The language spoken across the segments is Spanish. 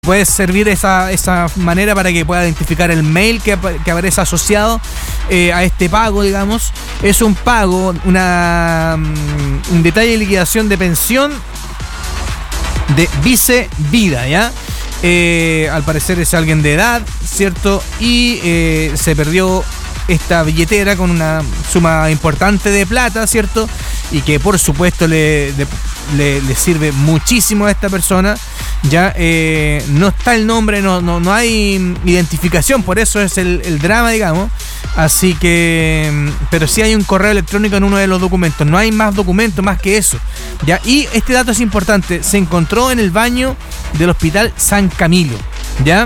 puede servir esa manera para que pueda identificar el mail que aparece asociado a este pago, digamos. Es un pago, un detalle de liquidación de pensión de Vice Vida, ¿ya? Al parecer es alguien de edad, ¿cierto? Y se perdió esta billetera con una suma importante de plata, ¿cierto? Y que por supuesto le sirve muchísimo a esta persona. Ya no está el nombre, no hay identificación, por eso es el drama, digamos. Así que, pero sí hay un correo electrónico en uno de los documentos. No hay más documentos más que eso, ¿ya? Y este dato es importante. Se encontró en el baño del Hospital San Camilo, ¿ya?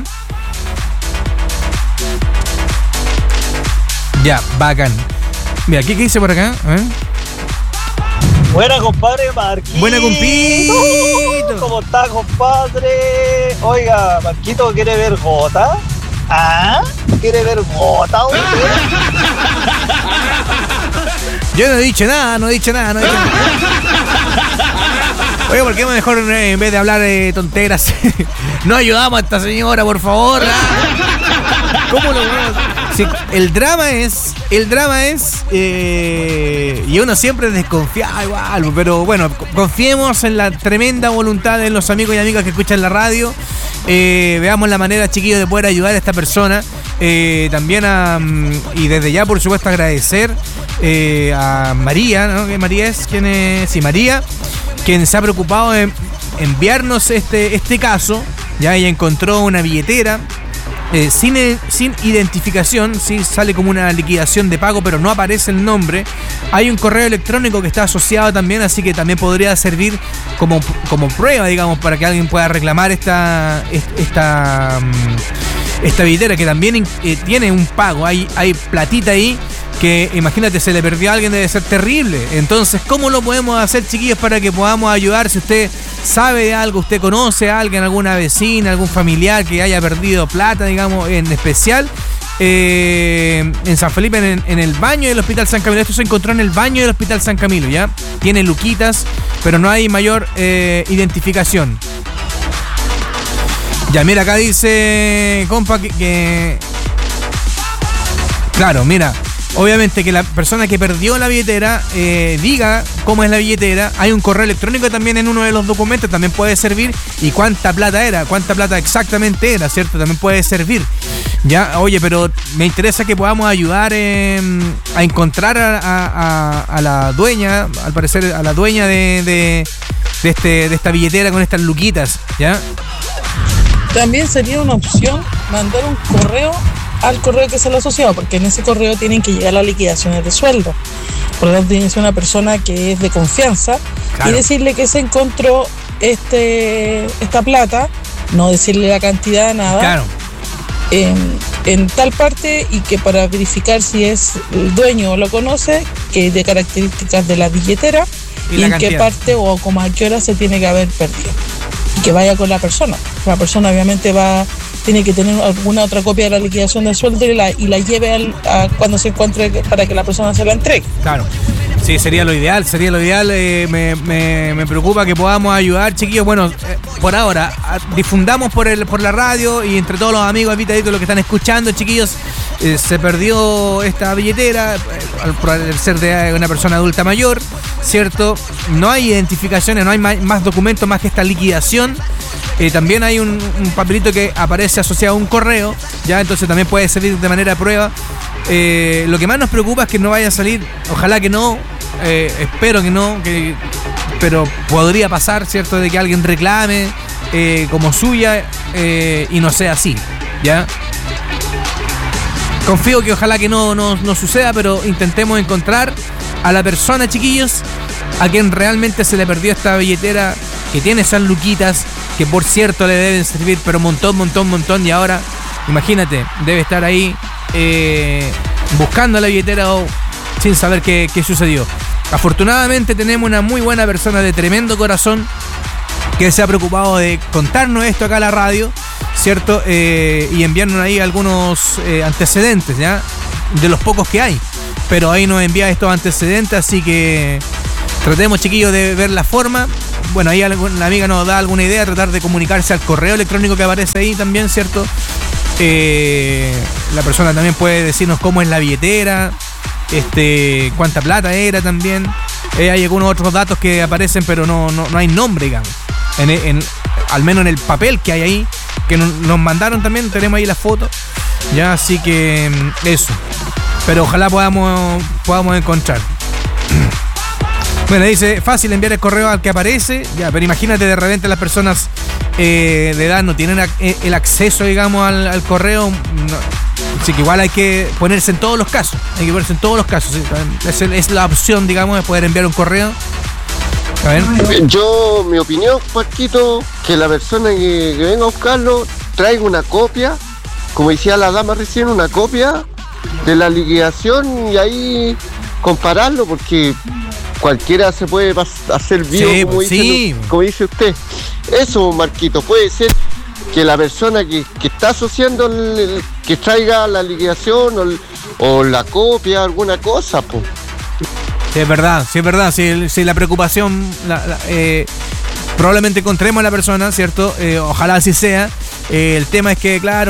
Ya, bacán. Mira, ¿qué dice por acá? Buena, compadre Marquito. Buena, compito. ¿Cómo está, compadre? Oiga, Marquito, ¿quiere ver gota? ¿Ah? ¿Quiere ver gota? Yo no he dicho nada. Oye, ¿por qué mejor en vez de hablar de tonteras no ayudamos a esta señora, por favor? ¿Cómo lo vemos? Sí, el drama es y uno siempre desconfía igual, pero bueno, confiemos en la tremenda voluntad de los amigos y amigas que escuchan la radio. Veamos la manera, chiquillos, de poder ayudar a esta persona. También y desde ya, por supuesto, agradecer a María, ¿no? Que María es quien es, sí, María, quien se ha preocupado de enviarnos este caso. Ya ella encontró una billetera sin identificación, sí, sale como una liquidación de pago, pero no aparece el nombre. Hay un correo electrónico que está asociado también, así que también podría servir como prueba, digamos, para que alguien pueda reclamar esta billetera, que también tiene un pago. Hay platita ahí que, imagínate, se le perdió a alguien, debe ser terrible. Entonces, ¿cómo lo podemos hacer, chiquillos, para que podamos ayudar? Si usted sabe de algo, usted conoce a alguien, alguna vecina, algún familiar que haya perdido plata, digamos, en especial en San Felipe, en el baño del Hospital San Camilo. Esto se encontró en el baño del Hospital San Camilo, ¿ya? Tiene luquitas, pero no hay mayor identificación. Ya, mira, acá dice, compa, que claro, mira, obviamente que la persona que perdió la billetera diga cómo es la billetera. Hay un correo electrónico también en uno de los documentos, también puede servir. Y cuánta plata exactamente era, ¿cierto? También puede servir. Ya, oye, pero me interesa que podamos ayudar a encontrar a la dueña, al parecer a la dueña de esta billetera con estas luquitas, ¿ya? También sería una opción mandar un correo al correo que se le ha asociado, porque en ese correo tienen que llegar las liquidaciones de sueldo. Por lo tanto, tiene que ser una persona que es de confianza, claro, y decirle que se encontró esta plata, no decirle la cantidad, nada, claro, en tal parte, y que para verificar si es el dueño o lo conoce, que de características de la billetera y en qué parte o como a qué hora se tiene que haber perdido. Y que vaya con la persona. La persona obviamente tiene que tener alguna otra copia de la liquidación del sueldo y la lleve cuando se encuentre, para que la persona se la entregue. Claro. Sí, sería lo ideal. Me preocupa que podamos ayudar, chiquillos. Bueno, por ahora, difundamos por la radio y entre todos los amigos invitaditos, los que están escuchando, chiquillos. Se perdió esta billetera al ser de una persona adulta mayor, ¿cierto? No hay identificaciones, no hay más documentos más que esta liquidación. También hay un papelito que aparece asociado a un correo, ya, entonces también puede servir de manera de prueba. Lo que más nos preocupa es que no vaya a salir, ojalá que no, espero que no, pero podría pasar, ¿cierto?, de que alguien reclame como suya y no sea así, ¿ya? Confío que ojalá que no suceda, pero intentemos encontrar a la persona, chiquillos, a quien realmente se le perdió esta billetera, que tiene esas luquitas, que por cierto le deben servir, pero montón, y ahora, imagínate, debe estar ahí buscando la billetera o sin saber qué sucedió. Afortunadamente tenemos una muy buena persona de tremendo corazón que se ha preocupado de contarnos esto acá a la radio, ¿cierto? Y enviarnos ahí algunos antecedentes, ¿ya? De los pocos que hay. Pero ahí nos envía estos antecedentes, así que tratemos, chiquillos, de ver la forma bueno, ahí la amiga nos da alguna idea, tratar de comunicarse al correo electrónico que aparece ahí también, ¿cierto? La persona también puede decirnos cómo es la billetera, cuánta plata era también. Hay algunos otros datos que aparecen, pero no hay nombre, digamos. Al menos en el papel que hay ahí, que nos mandaron también, tenemos ahí la foto. Ya, así que eso. Pero ojalá podamos encontrar. Bueno, dice, fácil enviar el correo al que aparece. Ya, pero imagínate, de repente las personas de edad no tienen el acceso, digamos, al correo. No. Así que igual hay que ponerse en todos los casos. Hay que ponerse en todos los casos. ¿Sí? Es la opción, digamos, de poder enviar un correo. A ver. Mi opinión, Marquito, que la persona que venga a buscarlo traiga una copia, como decía la dama recién, una copia de la liquidación y ahí compararlo, porque cualquiera se puede hacer vivo, sí, como dice usted. Eso, Marquito, puede ser que la persona que está asociando que traiga la liquidación o la copia, alguna cosa, pues. Sí, es verdad. Si la preocupación probablemente encontremos a la persona, ¿cierto? Ojalá así sea. El tema es que, claro,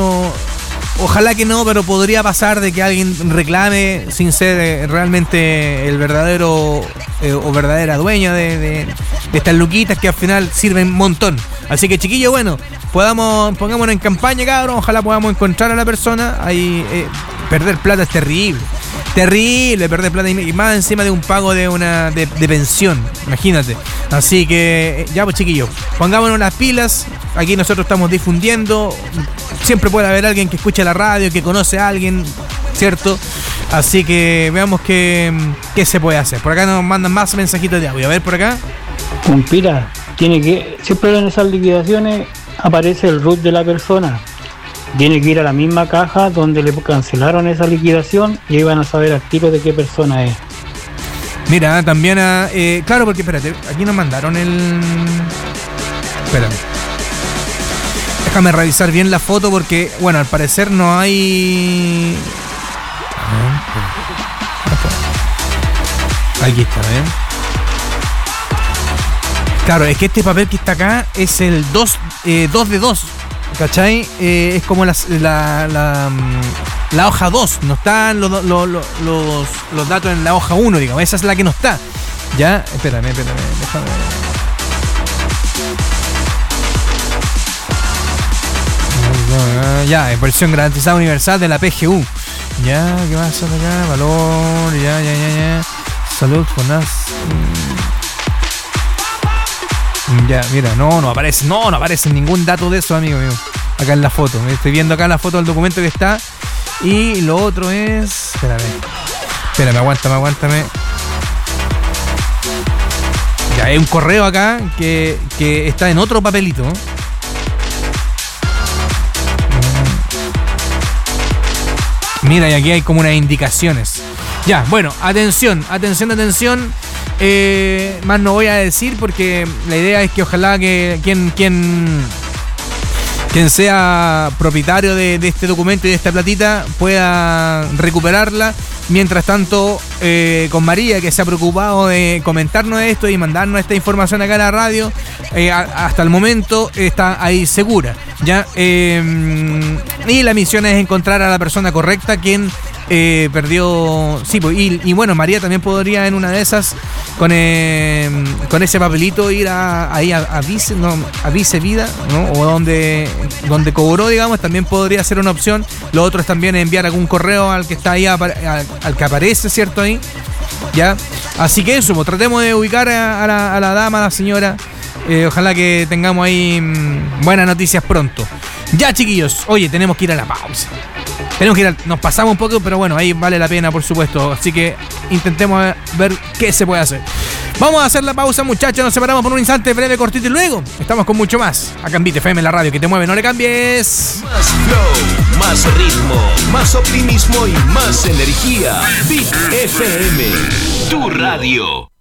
ojalá que no, pero podría pasar de que alguien reclame sin ser realmente el verdadero o verdadera dueña de estas luquitas que al final sirven un montón. Así que, chiquillos, bueno, pongámonos en campaña, cabrón. Ojalá podamos encontrar a la persona. Ahí perder plata es terrible. Terrible perder plata, y más encima de un pago de pensión, imagínate. Así que ya, pues, chiquillos, pongámonos las pilas. Aquí nosotros estamos difundiendo. Siempre puede haber alguien que escuche la radio, que conoce a alguien, ¿cierto? Así que veamos qué se puede hacer. Por acá nos mandan más mensajitos de audio. A ver, por acá. Compira, siempre en esas liquidaciones aparece el RUT de la persona. Tiene que ir a la misma caja donde le cancelaron esa liquidación y ahí van a saber al tiro de qué persona es. Mira, también claro, porque espérate, aquí nos mandaron Espérame. Déjame revisar bien la foto porque, bueno, al parecer no hay... Aquí está, ¿ven? Claro, es que este papel que está acá es el 2 de 2. ¿Cachai? Es como la hoja 2. No están los datos en la hoja 1, digamos. Esa es la que no está. Ya, espérame. Déjame. Ya, versión garantizada universal de la PGU. Ya, ¿qué más son acá? Valor, ya. Salud, FONAS. Ya, mira, no aparece ningún dato de eso, amigo mío. Acá en la foto. Estoy viendo acá la foto del documento que está. Y lo otro es... Espérame, aguántame. Ya, hay un correo acá que está en otro papelito. Mira, y aquí hay como unas indicaciones. Ya, bueno, atención. Más no voy a decir porque la idea es que ojalá que quien sea propietario de este documento y de esta platita pueda recuperarla. Mientras tanto, con María, que se ha preocupado de comentarnos esto y mandarnos esta información acá a la radio, hasta el momento está ahí segura, ¿ya? Y la misión es encontrar a la persona correcta quien perdió... Sí, y bueno, María también podría en una de esas con ese papelito ir a Vice Vida, ¿no? O donde cobró, digamos, también podría ser una opción. Lo otro es también enviar algún correo al que está ahí, al que aparece, ¿cierto? Ahí, ¿ya? Así que eso, pues, tratemos de ubicar a la dama, a la señora. Ojalá que tengamos ahí buenas noticias pronto. Ya, chiquillos, oye, tenemos que ir a la pausa. Nos pasamos un poco, pero bueno, ahí vale la pena, por supuesto. Así que intentemos ver qué se puede hacer. Vamos a hacer la pausa, muchachos. Nos separamos por un instante breve, cortito, y luego estamos con mucho más. Acá en Beat FM, la radio que te mueve, no le cambies. Más flow, más ritmo, más optimismo y más energía. Beat FM, tu radio.